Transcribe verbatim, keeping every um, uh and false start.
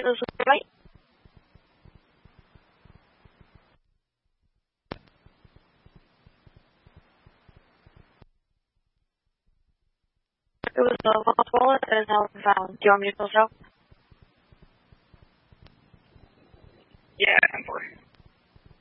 is right. It was a lost wallet that is now been found. Do you want me to close out?